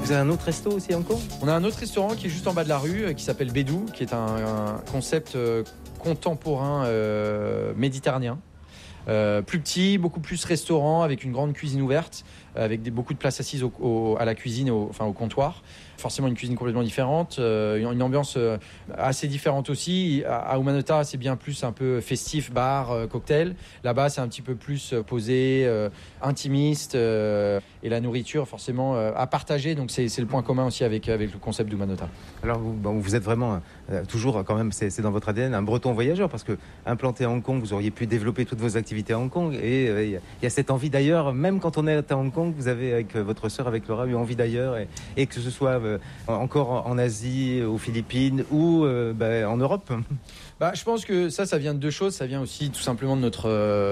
Vous avez un autre resto aussi à Hong Kong ? On a un autre restaurant qui est juste en bas de la rue, qui s'appelle Bédou, qui est un concept contemporain méditerranéen. Plus petit, beaucoup plus restaurant, avec une grande cuisine ouverte, avec beaucoup de places assises à la cuisine, au comptoir. Forcément une cuisine complètement différente, une ambiance assez différente aussi. À Umanota, c'est bien plus un peu festif, bar, cocktail. Là-bas, c'est un petit peu plus posé, intimiste. Et la nourriture, forcément, à partager. Donc, c'est le point commun aussi avec le concept d'Umanota. Alors, vous êtes vraiment, toujours, quand même, c'est dans votre ADN, un breton voyageur. Parce que implanté à Hong Kong, vous auriez pu développer toutes vos activités à Hong Kong. Et il y a cette envie d'ailleurs, même quand on est à Hong Kong, vous avez, avec votre sœur, avec Laura, eu envie d'ailleurs. Et que ce soit encore en Asie, aux Philippines ou en Europe. Je pense que ça vient de deux choses. Ça vient aussi tout simplement de notre,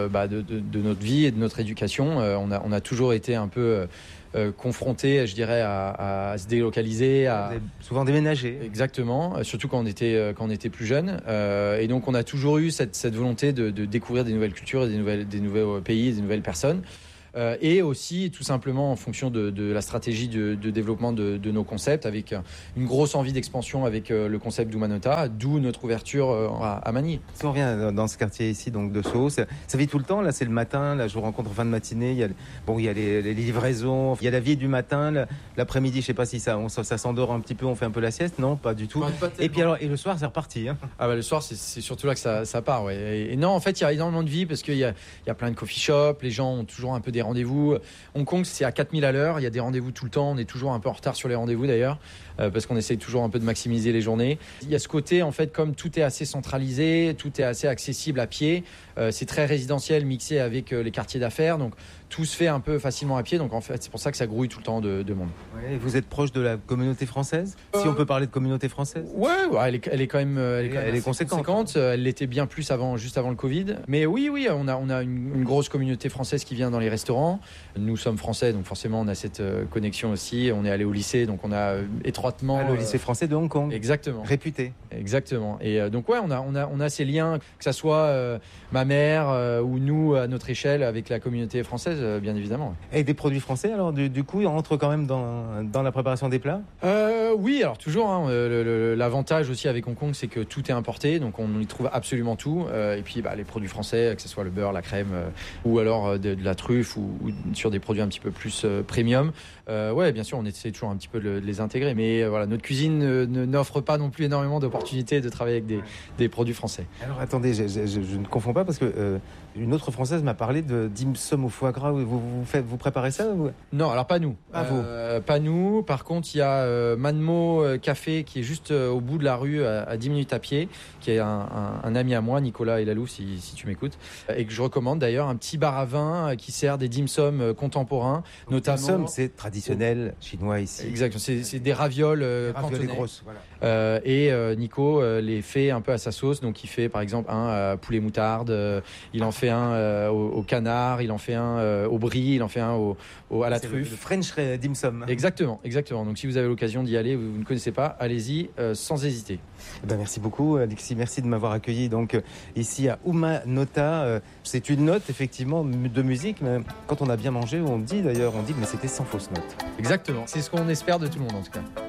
de notre vie et de notre éducation. On a toujours été un peu confrontés, je dirais, à se délocaliser. Vous avez souvent déménagé. Exactement, surtout quand on était plus jeune. Et donc on a toujours eu cette volonté de découvrir des nouvelles cultures, et des nouveaux pays, des nouvelles personnes. Et aussi tout simplement en fonction de la stratégie de développement de nos concepts, avec une grosse envie d'expansion avec le concept d'Umanota, d'où notre ouverture à Manille. Si on revient dans ce quartier ici, donc de Soho, ça vit tout le temps. Là, c'est le matin. Là, je vous rencontre en fin de matinée. Il y a les livraisons. Il y a la vie du matin. L'après-midi, je sais pas si ça s'endort un petit peu. On fait un peu la sieste. Non, pas du tout. Et puis alors, le soir, c'est reparti. Hein. Le soir, c'est surtout là que ça part. Ouais. Et non, en fait, il y a énormément de vie parce qu'il y a plein de coffee shops. Les gens ont toujours un peu des rendez-vous. Hong Kong, c'est à 4000 à l'heure. Il y a des rendez-vous tout le temps. On est toujours un peu en retard sur les rendez-vous d'ailleurs, parce qu'on essaye toujours un peu de maximiser les journées. Il y a ce côté, en fait, comme tout est assez centralisé, tout est assez accessible à pied. C'est très résidentiel mixé avec les quartiers d'affaires. Donc, tout se fait un peu facilement à pied. Donc, en fait, c'est pour ça que ça grouille tout le temps de monde. Ouais, et vous êtes proche de la communauté française ? Si on peut parler de communauté française ? Ouais, elle est quand même, elle est conséquente. Elle l'était bien plus juste avant le Covid. Mais oui, on a une grosse communauté française qui vient dans les restaurants. Nous sommes français, donc forcément, on a cette connexion aussi. On est allé au lycée, donc on a étroitement... le lycée français de Hong Kong. Exactement. Réputé. Exactement. Et donc, ouais, on a ces liens, que ça soit ma mère ou nous, à notre échelle, avec la communauté française, bien évidemment. Et des produits français, alors, du coup, ils rentrent quand même dans la préparation des plats ? Oui, alors toujours. L'avantage aussi avec Hong Kong, c'est que tout est importé, donc on y trouve absolument tout. Et puis, les produits français, que ce soit le beurre, la crème, ou alors de la truffe, ou sur des produits un petit peu plus premium. Ouais, bien sûr, on essaie toujours un petit peu de les intégrer. Mais voilà, notre cuisine n'offre pas non plus énormément d'opportunités de travailler avec des produits français. Alors attendez, je ne confonds pas parce que une autre Française m'a parlé de dim sum au foie gras. Vous préparez ça ou... Non, alors pas nous. Pas nous. Par contre, il y a Manmo Café qui est juste au bout de la rue à 10 minutes à pied, qui est un ami à moi, Nicolas Elalou, si tu m'écoutes, et que je recommande d'ailleurs, un petit bar à vin qui sert des dim sum contemporains. Donc, notamment... Dim sum, c'est traditionnel chinois ici. Exactement, c'est des ravioles cantonais. Grosses, voilà. Et Nico les fait un peu à sa sauce, donc il fait par exemple un poulet moutarde, il en fait un au canard, il en fait un au brie, il en fait un à la truffe. Le French dim sum. Exactement. Donc si vous avez l'occasion d'y aller, vous ne connaissez pas, allez-y sans hésiter. Merci beaucoup Alexis, merci de m'avoir accueilli donc ici à Umanota. C'est une note effectivement de musique, mais quand on a bien mangé, on dit mais c'était sans fausse note. Exactement, c'est ce qu'on espère de tout le monde en tout cas.